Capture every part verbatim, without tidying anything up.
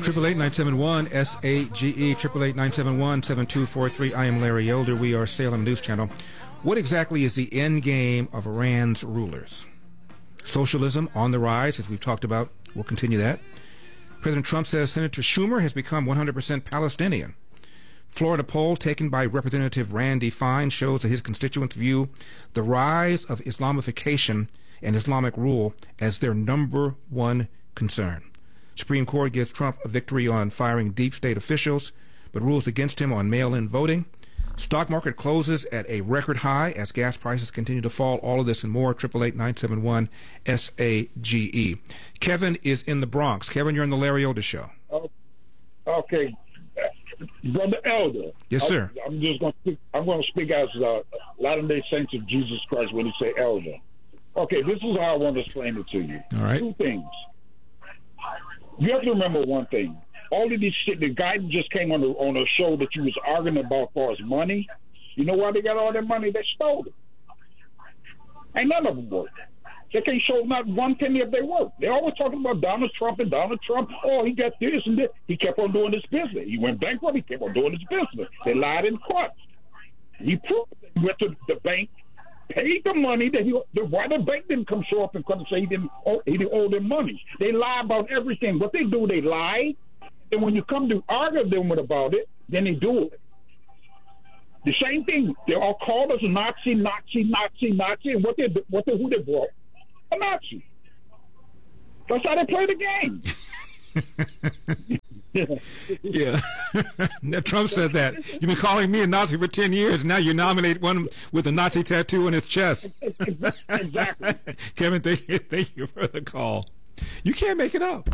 Triple eight nine seven one S A G E. Triple eight nine seven one seven two four three. I am Larry Elder. We are Salem News Channel. What exactly is the end game of Iran's rulers? Socialism on the rise, as we've talked about. We'll continue that. President Trump says Senator Schumer has become one hundred percent Palestinian. Florida poll taken by Representative Randy Fine shows that his constituents view the rise of Islamification and Islamic rule as their number one concern. Supreme Court gives Trump a victory on firing deep state officials, but rules against him on mail-in voting. Stock market closes at a record high as gas prices continue to fall. All of this and more. Triple eight nine seven one S A G E. Kevin is in the Bronx. Kevin, you're on the Larry Elder Show. Oh, okay, Brother Elder. Yes, sir. I, I'm just going to speak. I'm going to speak as uh, Latter-day Saints of Jesus Christ when he say Elder. Okay, this is how I want to explain it to you. All right. Two things. You have to remember one thing. All of these shit, the guy just came on the on a show that you was arguing about for his money. You know why they got all that money? They stole it. Ain't none of them work. They can't show not one penny of their work. They're always talking about Donald Trump and Donald Trump. Oh, he got this and this. He kept on doing his business. He went bankrupt. He kept on doing his business. They lied in court. He proved it. He went to the bank, paid the money that he. The, why the bank didn't come show up and come and say he didn't owe, he didn't owe them money? They lie about everything. What they do, they lie. And when you come to argue them about it, then they do it. The same thing. They all called us Nazi, Nazi, Nazi, Nazi, and what they what they who they brought? A Nazi. That's how they play the game. Yeah. Trump said that. You've been calling me a Nazi for ten years. Now you nominate one with a Nazi tattoo on his chest. Exactly. Kevin, thank you, thank you for the call. You can't make it up.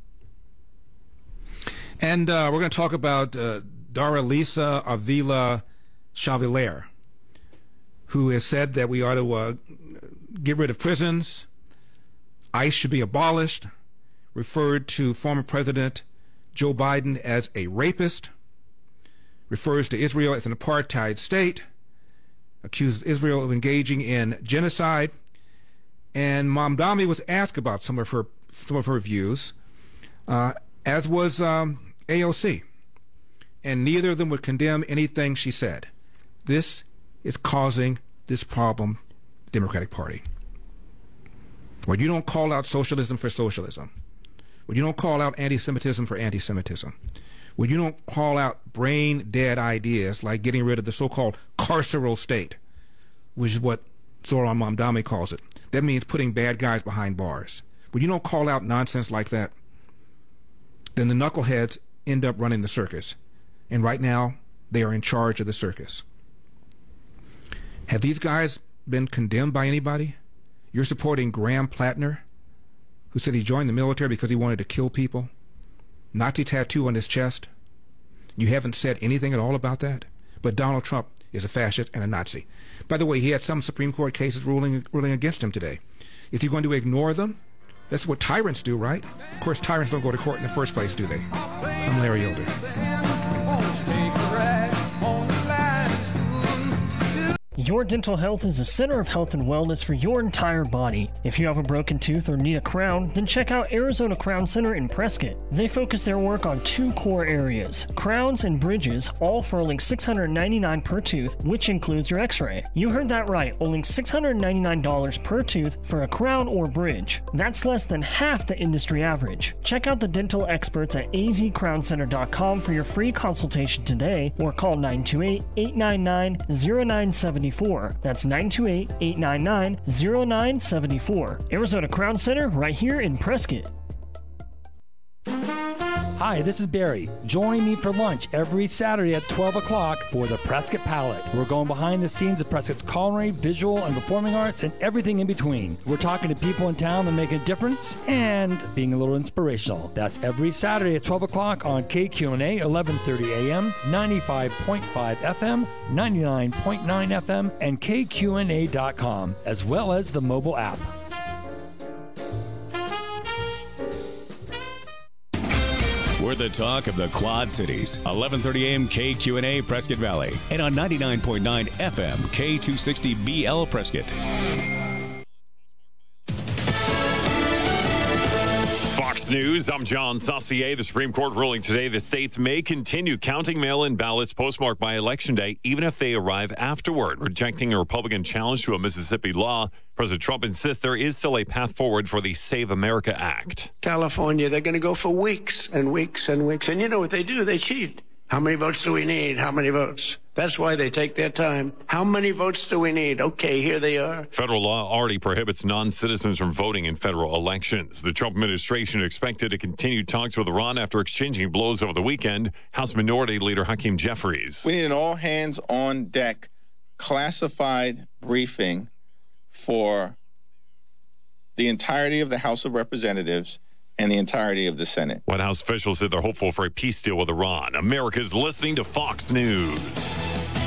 And uh, we're going to talk about uh, Daralisa Avila Chavalier, who has said that we ought to uh, get rid of prisons, ICE should be abolished, referred to former President Joe Biden as a rapist, refers to Israel as an apartheid state, accuses Israel of engaging in genocide, and Mamdani was asked about some of her some of her views, uh, as was um, A O C, and neither of them would condemn anything she said. This is causing this problem, Democratic Party. Where you don't call out socialism for socialism, where you don't call out anti-Semitism for anti-Semitism, where you don't call out brain-dead ideas like getting rid of the so-called carceral state, which is what Zoran Mamdani calls it. That means putting bad guys behind bars. When you don't call out nonsense like that, then the knuckleheads end up running the circus. And right now, they are in charge of the circus. Have these guys been condemned by anybody? You're supporting Graham Plattner, who said he joined the military because he wanted to kill people. Nazi tattoo on his chest. You haven't said anything at all about that. But Donald Trump is a fascist and a Nazi. By the way, he had some Supreme Court cases ruling ruling against him today. Is he going to ignore them? That's what tyrants do, right? Of course, tyrants don't go to court in the first place, do they? I'm Larry Elder. Your Dental Health is a center of health and wellness for your entire body. If you have a broken tooth or need a crown, then check out Arizona Crown Center in Prescott. They focus their work on two core areas, crowns and bridges, all for only six hundred ninety-nine dollars per tooth, which includes your x-ray. You heard that right, only six hundred ninety-nine dollars per tooth for a crown or bridge. That's less than half the industry average. Check out the dental experts at a z crown center dot com for your free consultation today, or call nine two eight, eight nine nine, zero nine seven four. That's nine two eight, eight nine nine, zero nine seven four. Arizona Crown Center, right here in Prescott. Hi, this is Barry. Join me for lunch every Saturday at twelve o'clock for the Prescott Palette. We're going behind the scenes of Prescott's culinary, visual, and performing arts, and everything in between. We're talking to people in town that make a difference and being a little inspirational. That's every Saturday at twelve o'clock on K Q N A, eleven thirty A M, ninety-five point five F M, ninety-nine point nine F M, and K Q N A dot com, as well as the mobile app. We're the talk of the Quad Cities. eleven thirty A M K Q N A Prescott Valley. And on ninety-nine point nine F M K two sixty B L Prescott. Fox Fox News, I'm John Saucier. The Supreme Court ruling today that states may continue counting mail-in ballots postmarked by Election Day, even if they arrive afterward, rejecting a Republican challenge to a Mississippi law. President Trump insists there is still a path forward for the Save America Act. California, they're going to go for weeks and weeks and weeks. And you know what they do? They cheat. How many votes do we need? How many votes? That's why they take their time. How many votes do we need? Okay, here they are. Federal law already prohibits non-citizens from voting in federal elections. The Trump administration expected to continue talks with Iran after exchanging blows over the weekend. House Minority Leader Hakeem Jeffries. We need an all-hands-on-deck classified briefing for the entirety of the House of Representatives and the entirety of the Senate. White House officials said they're hopeful for a peace deal with Iran. America's listening to Fox News.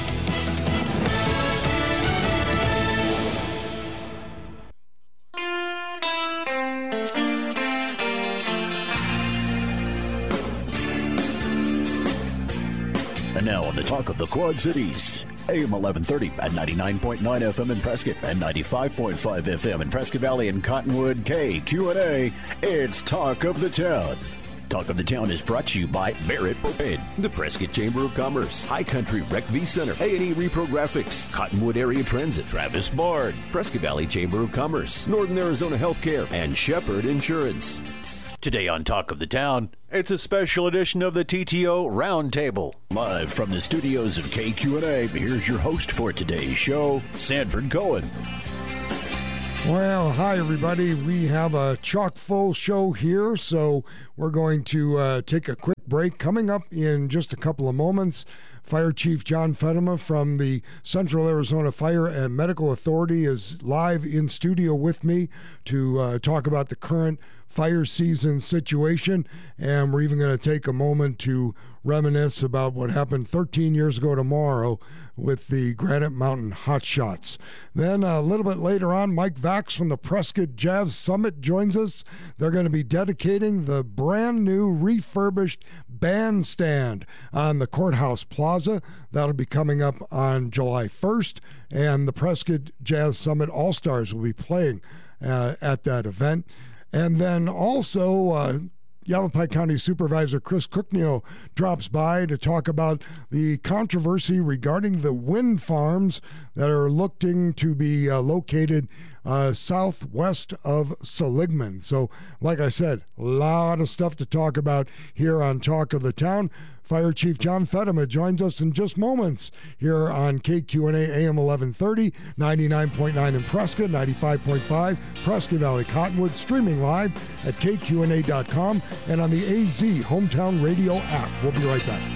And now on the Talk of the Quad Cities, A M eleven thirty at ninety-nine point nine F M in Prescott and ninety-five point five F M in Prescott Valley and Cottonwood. K Q and A, it's Talk of the Town. Talk of the Town is brought to you by Barrett Propane, the Prescott Chamber of Commerce, High Country Rec V Center, A and E Repro Graphics, Cottonwood Area Transit, Travis Bard, Prescott Valley Chamber of Commerce, Northern Arizona Healthcare, and Shepherd Insurance. Today on Talk of the Town, it's a special edition of the T T O Roundtable. Live from the studios of K Q and A, here's your host for today's show, Sanford Cohen. Well, hi, everybody. We have a chock-full show here, so we're going to uh, take a quick break. Coming up in just a couple of moments, Fire Chief John Fedema from the Central Arizona Fire and Medical Authority is live in studio with me to uh, talk about the current fire season situation, and we're even going to take a moment to reminisce about what happened thirteen years ago tomorrow with the Granite Mountain Hotshots. Then a little bit later on, Mike Vax from the Prescott Jazz Summit joins us. They're going to be dedicating the brand new refurbished bandstand on the Courthouse Plaza. That'll be coming up on July first, and the Prescott Jazz Summit All-Stars will be playing uh, at that event. And then also, uh, Yavapai County Supervisor Chris Cookneo drops by to talk about the controversy regarding the wind farms that are looking to be uh, located uh, southwest of Seligman. So, like I said, a lot of stuff to talk about here on Talk of the Town. Fire Chief John Fedema joins us in just moments here on K Q and A A M eleven thirty, ninety-nine point nine in Prescott, ninety-five point five Prescott Valley Cottonwood, streaming live at K Q N A dot com and on the A Z Hometown Radio app. We'll be right back.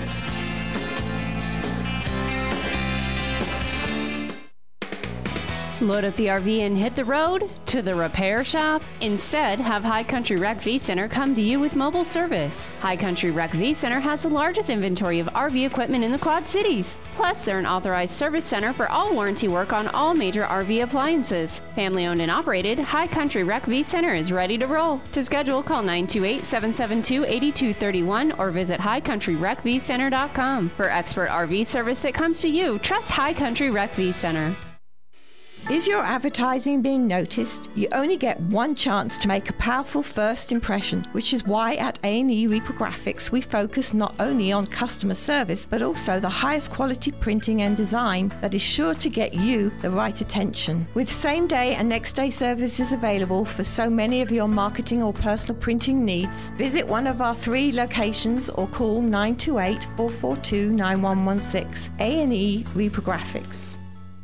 Load up the R V and hit the road to the repair shop? Instead, have High Country Rec V Center come to you with mobile service. High Country Rec V Center has the largest inventory of R V equipment in the Quad Cities. Plus, they're an authorized service center for all warranty work on all major R V appliances. Family owned and operated, High Country Rec V Center is ready to roll. To schedule, call nine two eight, seven seven two, eight two three one or visit high country rec v center dot com. For expert R V service that comes to you, trust High Country Rec V Center. Is your advertising being noticed? You only get one chance to make a powerful first impression, which is why at A and E Reprographics we focus not only on customer service, but also the highest quality printing and design that is sure to get you the right attention. With same day and next day services available for so many of your marketing or personal printing needs, visit one of our three locations or call nine two eight, four four two, nine one one six. A and E Reprographics.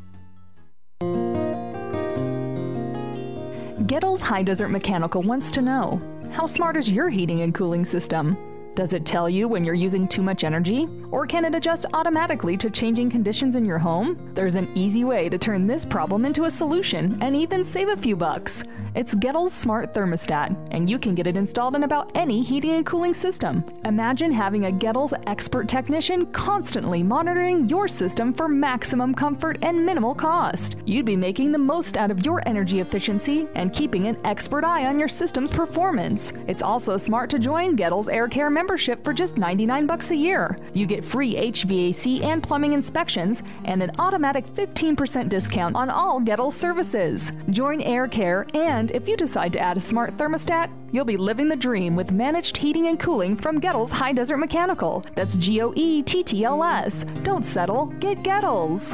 Gettles High Desert Mechanical wants to know, how smart is your heating and cooling system? Does it tell you when you're using too much energy? Or can it adjust automatically to changing conditions in your home? There's an easy way to turn this problem into a solution and even save a few bucks. It's Gettles Smart Thermostat, and you can get it installed in about any heating and cooling system. Imagine having a Gettles expert technician constantly monitoring your system for maximum comfort and minimal cost. You'd be making the most out of your energy efficiency and keeping an expert eye on your system's performance. It's also smart to join Gettles Air Care membership membership for just ninety-nine bucks a year. You get free H V A C and plumbing inspections and an automatic fifteen percent discount on all Gettles services. Join Air Care, and if you decide to add a smart thermostat, you'll be living the dream with managed heating and cooling from Gettles High Desert Mechanical. That's G O E T T L S. Don't settle. Get Gettles.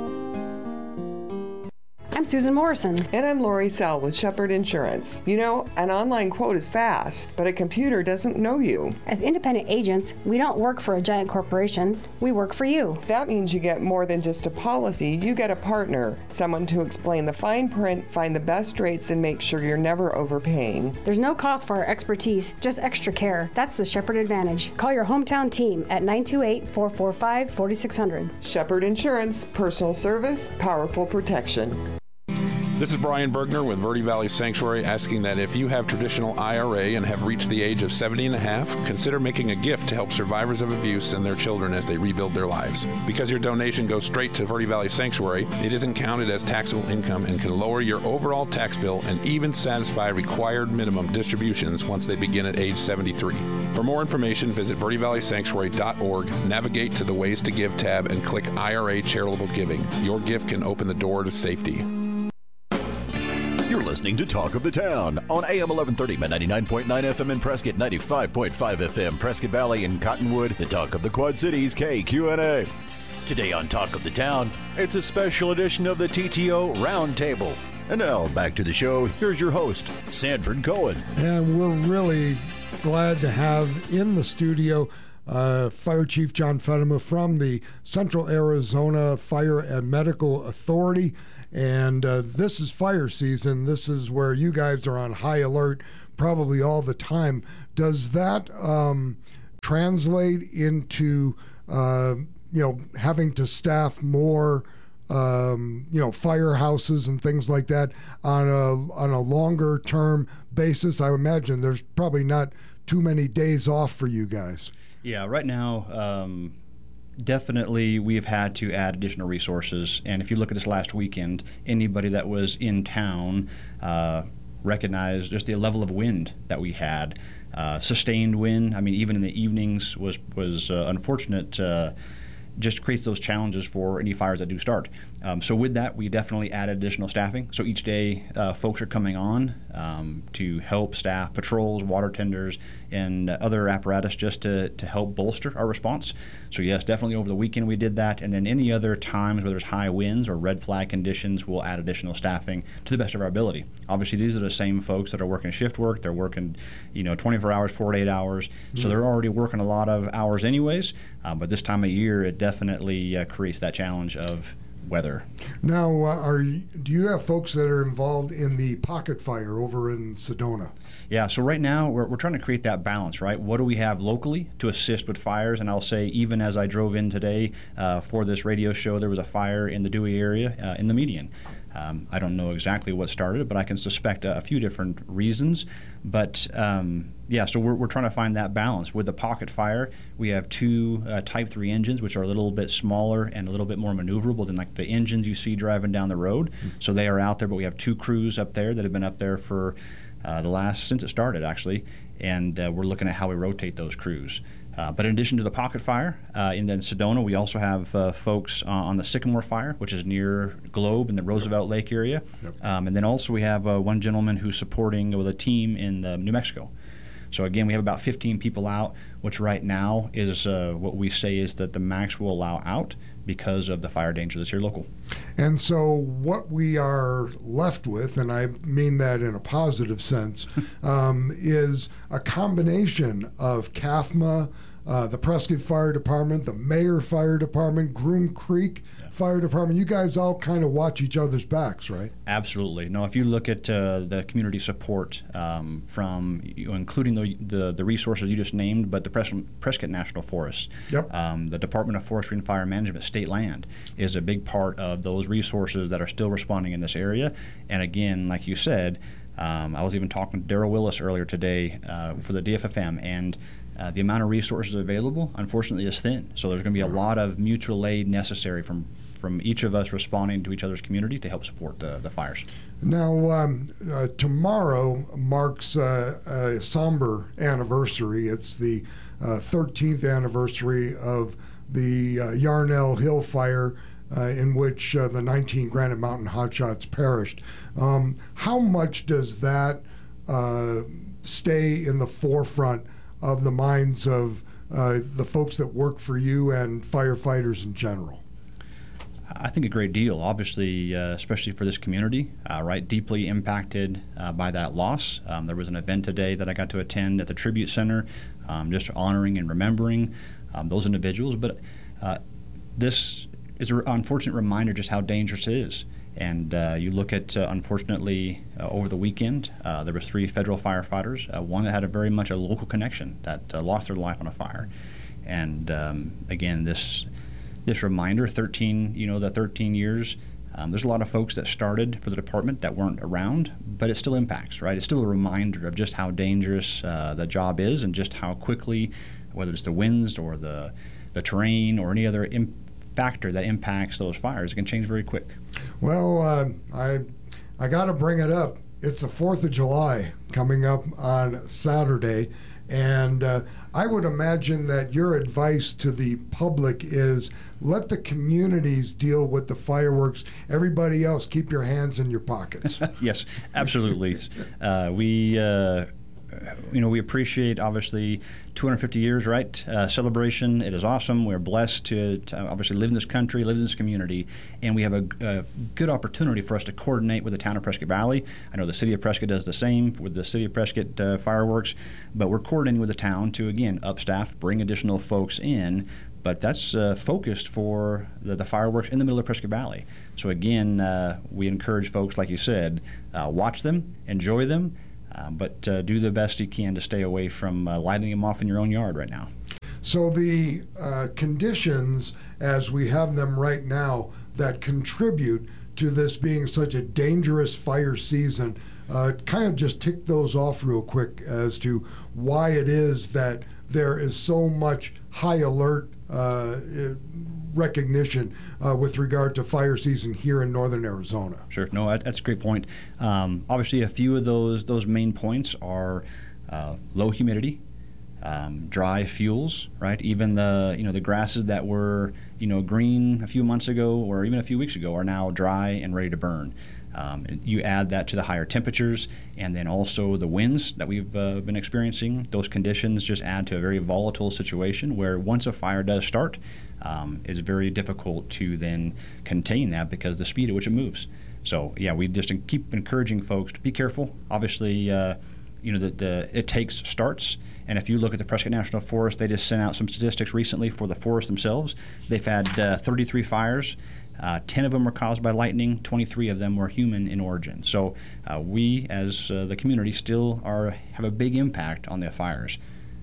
I'm Susan Morrison. And I'm Lori Sell with Shepherd Insurance. You know, an online quote is fast, but a computer doesn't know you. As independent agents, we don't work for a giant corporation. We work for you. That means you get more than just a policy. You get a partner, someone to explain the fine print, find the best rates, and make sure you're never overpaying. There's no cost for our expertise, just extra care. That's the Shepherd Advantage. Call your hometown team at nine two eight, four four five, four six zero zero. Shepherd Insurance, personal service, powerful protection. This is Brian Bergner with Verde Valley Sanctuary, asking that if you have traditional I R A and have reached the age of seventy and a half, consider making a gift to help survivors of abuse and their children as they rebuild their lives. Because your donation goes straight to Verde Valley Sanctuary, it isn't counted as taxable income and can lower your overall tax bill and even satisfy required minimum distributions once they begin at age seventy-three. For more information, visit verde valley sanctuary dot org, navigate to the Ways to Give tab, and click I R A Charitable Giving. Your gift can open the door to safety. You're listening to Talk of the Town on A M eleven thirty, ninety-nine point nine F M in Prescott, ninety-five point five F M, Prescott Valley and Cottonwood, the Talk of the Quad Cities, K Q N A. Today on Talk of the Town, it's a special edition of the T T O Roundtable. And now, back to the show. Here's your host, Sanford Cohen. And we're really glad to have in the studio uh, Fire Chief John Fedema from the Central Arizona Fire and Medical Authority. And uh, this is fire season. This is where you guys are on high alert probably all the time. Does that um, translate into, uh, you know, having to staff more, um, you know, firehouses and things like that on a on a longer term basis? I imagine there's probably not too many days off for you guys. Yeah, right now, um, definitely we've had to add additional resources. And if you look at this last weekend, anybody that was in town uh, recognized just the level of wind that we had. Uh, sustained wind, I mean, even in the evenings was, was uh, unfortunate. Uh, just creates those challenges for any fires that do start. Um, so with that, we definitely added additional staffing. So each day, uh, folks are coming on um, to help staff patrols, water tenders, and other apparatus just to, to help bolster our response. So yes, definitely over the weekend we did that. And then any other times where there's high winds or red flag conditions, we'll add additional staffing to the best of our ability. Obviously, these are the same folks that are working shift work. They're working, you know, twenty-four hours, forty-eight hours. Mm-hmm. So they're already working a lot of hours anyways. Um, but this time of year, it definitely uh, creates that challenge of weather. Now, uh, are you, do you have folks that are involved in the pocket fire over in Sedona? Yeah, so right now we're, we're trying to create that balance, right? What do we have locally to assist with fires? And I'll say, even as I drove in today uh, for this radio show, there was a fire in the Dewey area uh, in the median. Um, I don't know exactly what started it, but I can suspect a, a few different reasons. But um, yeah, so we're, we're trying to find that balance. With the pocket fire, we have two uh, Type three engines, which are a little bit smaller and a little bit more maneuverable than like the engines you see driving down the road. Mm-hmm. So they are out there, but we have two crews up there that have been up there for uh, the last, since it started actually, and uh, we're looking at how we rotate those crews. Uh, but in addition to the pocket fire, uh, in then Sedona, we also have uh, folks uh, on the Sycamore fire, which is near Globe in the Roosevelt Lake area. Yep. Um, and then also we have uh, one gentleman who's supporting with a team in uh, New Mexico. So again, we have about fifteen people out, which right now is uh, what we say is that the max will allow out because of the fire danger that's here local. And so what we are left with, and I mean that in a positive sense, um, is a combination of C A F M A, uh, the Prescott Fire Department, the Mayer Fire Department, Groom Creek yeah. Fire Department. You guys all kind of watch each other's backs, right? Absolutely. No, if you look at uh, the community support um, from, you know, including the, the the resources you just named, but the Pres- Prescott National Forest, yep. um, the Department of Forestry and Fire Management, state land, is a big part of those resources that are still responding in this area. And again, like you said, um, I was even talking to Daryl Willis earlier today uh, for the D F F M, and Uh, the amount of resources available, unfortunately, is thin. So there's going to be a lot of mutual aid necessary from from each of us responding to each other's community to help support the, the fires. Now, um, uh, tomorrow marks uh, a somber anniversary. It's the uh, thirteenth anniversary of the uh, Yarnell Hill fire, uh, in which uh, the nineteen Granite Mountain hotshots perished. Um, how much does that uh, stay in the forefront of the minds of uh, the folks that work for you and firefighters in general? I think a great deal, obviously, uh, especially for this community, uh, right, deeply impacted uh, by that loss. Um, there was an event today that I got to attend at the Tribute Center, um, just honoring and remembering um, those individuals. But uh, this is an unfortunate reminder just how dangerous it is. And uh, you look at, uh, unfortunately, uh, over the weekend, uh, there were three federal firefighters, uh, one that had a very much a local connection that uh, lost their life on a fire. And um, again, this this reminder, thirteen, you know, the thirteen years, um, there's a lot of folks that started for the department that weren't around, but it still impacts, right? It's still a reminder of just how dangerous uh, the job is and just how quickly, whether it's the winds or the, the terrain or any other imp- factor that impacts those fires, it can change very quick. Well, uh, I I got to bring it up. It's the fourth of July coming up on Saturday, and uh, I would imagine that your advice to the public is let the communities deal with the fireworks. Everybody else, keep your hands in your pockets. Yes, absolutely. uh, we, uh, you know, we appreciate, obviously, two hundred fifty years, right? Uh, celebration. It is awesome. We're blessed to, to obviously live in this country, live in this community, and we have a, a good opportunity for us to coordinate with the town of Prescott Valley. I know the city of Prescott does the same with the city of Prescott uh, fireworks, but we're coordinating with the town to, again, upstaff, bring additional folks in. But that's uh, focused for the, the fireworks in the middle of Prescott Valley. So again, uh, we encourage folks, like you said, uh, watch them, enjoy them, uh, but uh, do the best you can to stay away from uh, lighting them off in your own yard right now. So the uh, conditions as we have them right now that contribute to this being such a dangerous fire season, uh, kind of just tick those off real quick as to why it is that there is so much high alert uh, recognition uh, with regard to fire season here in northern Arizona. Sure. No, that, that's a great point. Um, obviously, a few of those those main points are uh, low humidity, um, dry fuels, right? Even the you know the grasses that were you know green a few months ago or even a few weeks ago are now dry and ready to burn. Um, you add that to the higher temperatures and then also the winds that we've uh, been experiencing. Those conditions just add to a very volatile situation where once a fire does start, um, it's very difficult to then contain that because the speed at which it moves. So yeah, we just keep encouraging folks to be careful. Obviously, uh, you know, the, the, it takes starts. And if you look at the Prescott National Forest, they just sent out some statistics recently for the forest themselves. They've had uh, thirty-three fires. Uh, ten of them were caused by lightning, twenty-three of them were human in origin. So uh, we, as uh, the community, still are have a big impact on the fires.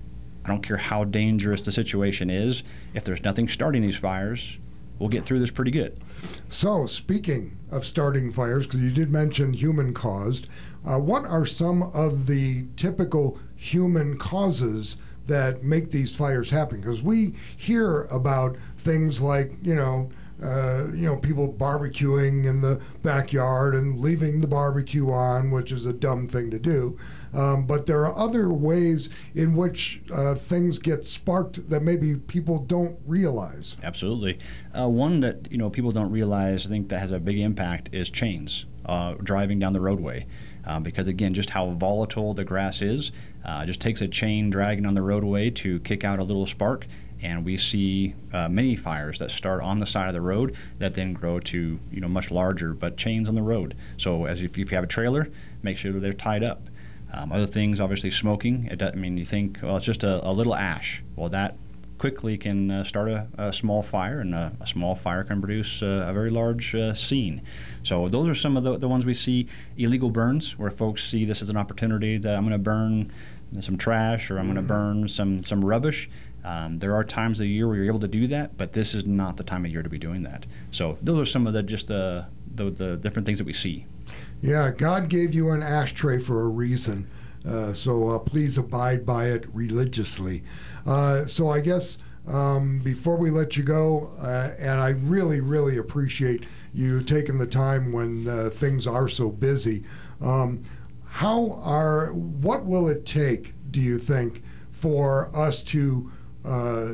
I don't care how dangerous the situation is. If there's nothing starting these fires, we'll get through this pretty good. So speaking of starting fires, because you did mention human-caused, uh, what are some of the typical human causes that make these fires happen? Because we hear about things like, you know, Uh, you know, people barbecuing in the backyard and leaving the barbecue on, which is a dumb thing to do. Um, but there are other ways in which uh, things get sparked that maybe people don't realize. Absolutely. Uh, one that, you know, people don't realize, I think that has a big impact is chains, uh, driving down the roadway. Um, because, again, just how volatile the grass is, uh, it just takes a chain dragging on the roadway to kick out a little spark. And we see uh, many fires that start on the side of the road that then grow to, you know, much larger, but chains on the road. So as if, if you have a trailer, make sure that they're tied up. Um, other things, obviously smoking. It does, I mean, you think, well, it's just a, a little ash. Well, that quickly can uh, start a, a small fire, and a, a small fire can produce uh, a very large uh, scene. So those are some of the, the ones we see. Illegal burns, where folks see this as an opportunity that I'm going to burn some trash or I'm going to burn some, some rubbish. Um, there are times of the year where you're able to do that, but this is not the time of year to be doing that. So those are some of the just the, the, the different things that we see. Yeah, God gave you an ashtray for a reason, uh, so uh, please abide by it religiously. Uh, so I guess um, before we let you go, uh, and I really, really appreciate you taking the time when uh, things are so busy. Um, how are, what will it take, do you think, for us to uh,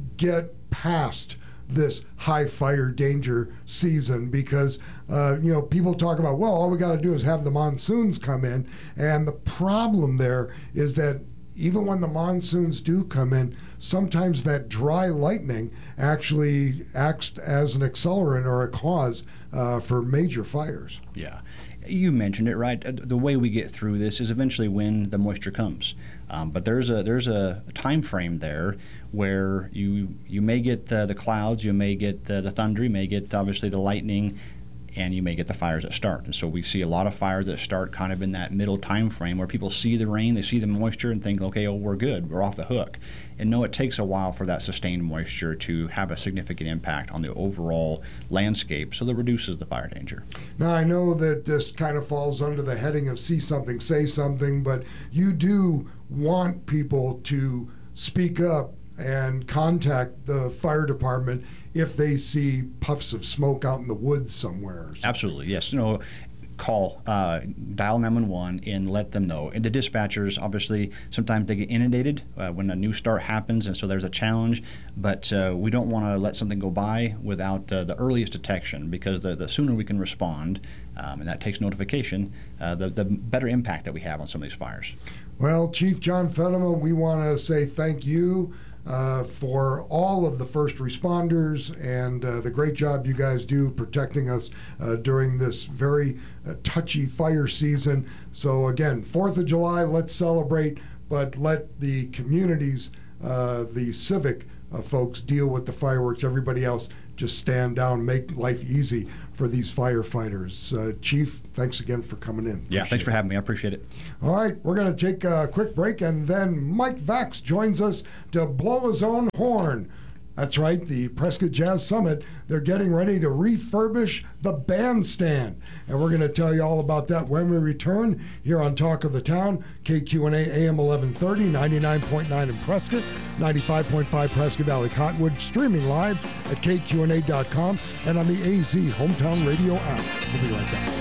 get past this high fire danger season? Because uh, you know, people talk about, well, all we got to do is have the monsoons come in, and the problem there is that even when the monsoons do come in, sometimes that dry lightning actually acts as an accelerant or a cause uh, for major fires. Yeah. You mentioned it, right? The way we get through this is eventually when the moisture comes. Um, but there's a there's a time frame there where you you may get the, the clouds, you may get the, the thunder, you may get obviously the lightning, and you may get the fires that start. And so we see a lot of fires that start kind of in that middle time frame where people see the rain, they see the moisture, and think, okay, oh, we're good, we're off the hook. And no, it takes a while for that sustained moisture to have a significant impact on the overall landscape, so that reduces the fire danger. Now, I know that this kind of falls under the heading of see something, say something, but you do want people to speak up and contact the fire department if they see puffs of smoke out in the woods somewhere. Absolutely, yes. No, call, uh, dial nine one one and let them know. And the dispatchers, obviously, sometimes they get inundated uh, when a new start happens, and so there's a challenge. But uh, we don't want to let something go by without uh, the earliest detection, because the, the sooner we can respond, um, and that takes notification, uh, the, the better impact that we have on some of these fires. Well, Chief John Fenema, we want to say thank you Uh, for all of the first responders and uh, the great job you guys do protecting us uh, during this very uh, touchy fire season. So again, fourth of July, let's celebrate, but let the communities, uh, the civic uh, folks deal with the fireworks. Everybody else just stand down, make life easy for these firefighters. Uh, Chief, thanks again for coming in. Yeah, thanks for having me. I appreciate it. All right, we're going to take a quick break, and then Mike Vax joins us to blow his own horn. That's right, the Prescott Jazz Summit, they're getting ready to refurbish the bandstand. And we're going to tell you all about that when we return here on Talk of the Town, K Q N A A M eleven thirty, ninety-nine point nine in Prescott, ninety-five point five Prescott Valley Cottonwood, streaming live at K Q N A dot com and on the A Z Hometown Radio app. We'll be right back.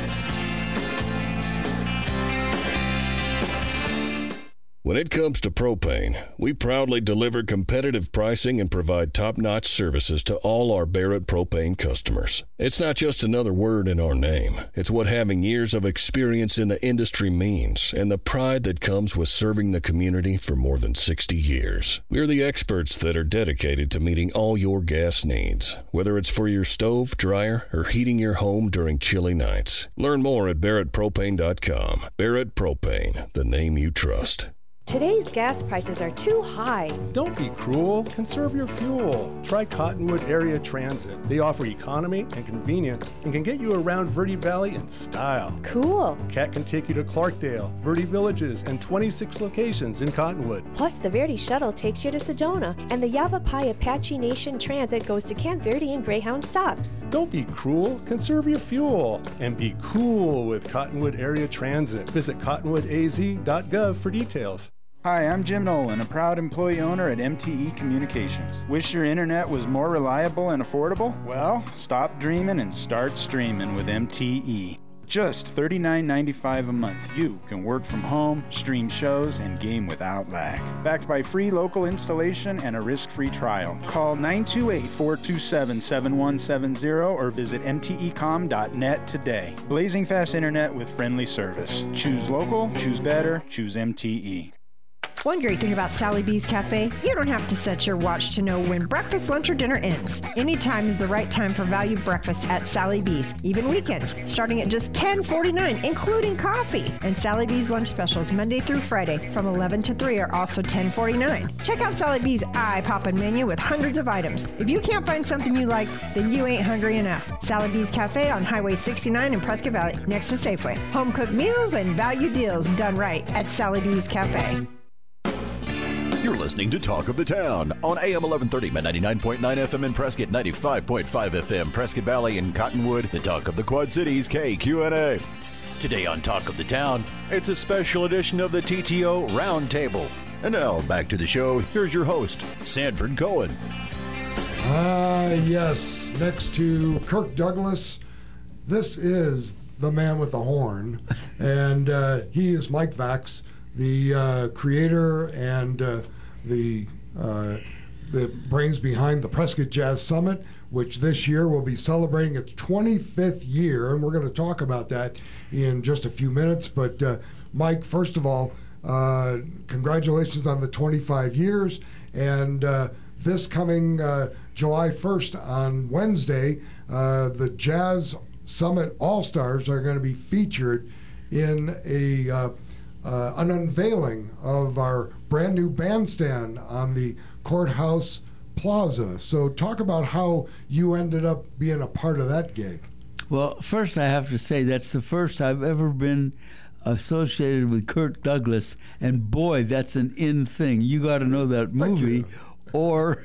When it comes to propane, we proudly deliver competitive pricing and provide top-notch services to all our Barrett Propane customers. It's not just another word in our name. It's what having years of experience in the industry means, and the pride that comes with serving the community for more than sixty years. We're the experts that are dedicated to meeting all your gas needs, whether it's for your stove, dryer, or heating your home during chilly nights. Learn more at Barrett Propane dot com. Barrett Propane, the name you trust. Today's gas prices are too high. Don't be cruel. Conserve your fuel. Try Cottonwood Area Transit. They offer economy and convenience and can get you around Verde Valley in style. Cool. Cat can take you to Clarkdale, Verde Villages, and twenty-six locations in Cottonwood. Plus, the Verde Shuttle takes you to Sedona, and the Yavapai Apache Nation Transit goes to Camp Verde and Greyhound stops. Don't be cruel. Conserve your fuel. And be cool with Cottonwood Area Transit. Visit cottonwood a z dot gov for details. Hi, I'm Jim Nolan, a proud employee owner at M T E Communications. Wish your internet was more reliable and affordable? Well, stop dreaming and start streaming with M T E. Just thirty-nine ninety-five a month, you can work from home, stream shows, and game without lag. Backed by free local installation and a risk-free trial. Call nine two eight, four two seven, seven one seven zero or visit m t e com dot net today. Blazing fast internet with friendly service. Choose local, choose better, choose M T E. One great thing about Sally B's Cafe, you don't have to set your watch to know when breakfast, lunch, or dinner ends. Any time is the right time for value breakfast at Sally B's, even weekends, starting at just ten forty-nine, including coffee. And Sally B's lunch specials Monday through Friday from eleven to three are also ten forty-nine. Check out Sally B's eye-poppin' menu with hundreds of items. If you can't find something you like, then you ain't hungry enough. Sally B's Cafe on Highway sixty-nine in Prescott Valley, next to Safeway. Home-cooked meals and value deals done right at Sally B's Cafe. You're listening to Talk of the Town on A M eleven thirty, ninety-nine point nine F M in Prescott, ninety-five point five F M, Prescott Valley and Cottonwood, the Talk of the Quad Cities, K Q N A. Today on Talk of the Town, it's a special edition of the T T O Roundtable. And now, back to the show. Here's your host, Sanford Cohen. Ah, uh, yes. Next to Kirk Douglas, this is the man with the horn. And uh, he is Mike Vax, the uh, creator and uh, the, uh, the brains behind the Prescott Jazz Summit, which this year will be celebrating its twenty-fifth year. And we're going to talk about that in just a few minutes. But, uh, Mike, first of all, Uh, congratulations on the twenty-five years, and uh, this coming uh, July first on Wednesday, uh, the Jazz Summit All-Stars are going to be featured in a uh, uh, an unveiling of our brand new bandstand on the Courthouse Plaza. So talk about how you ended up being a part of that gig. Well, first I have to say that's the first I've ever been associated with Kirk Douglas, and boy, that's an in thing. You got to know that movie, or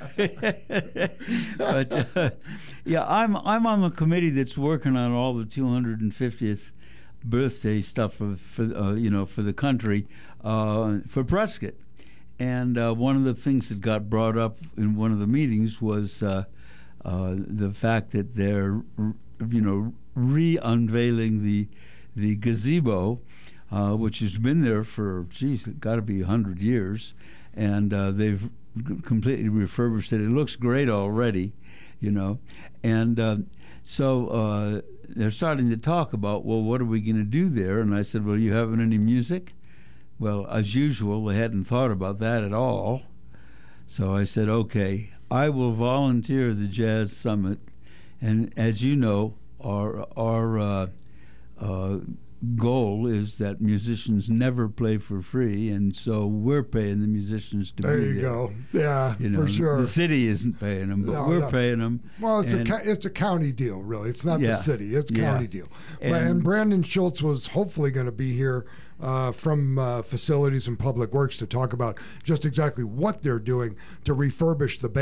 but uh, yeah, I'm I'm on the committee that's working on all the two hundred fiftieth birthday stuff for, for uh, you know for the country uh, for Prescott, and uh, one of the things that got brought up in one of the meetings was uh, uh, the fact that they're you know re-unveiling the the gazebo. Uh, which has been there for, geez, it got to be one hundred years, and uh, they've completely refurbished it. It looks great already, you know, and uh, so uh, they're starting to talk about, well, what are we going to do there? And I said, well, you having any music? Well, as usual, they hadn't thought about that at all. So I said, okay, I will volunteer the Jazz Summit, and as you know, our our uh, uh, goal is that musicians never play for free, and so we're paying the musicians to there be there. There you go. Yeah, you know, for sure. The city isn't paying them, but no, we're no. paying them. Well, it's and, a it's a county deal, really. It's not yeah, the city. It's a yeah. county deal. And, but, and Brandon Schultz was hopefully going to be here uh, from uh, Facilities and Public Works to talk about just exactly what they're doing to refurbish the band.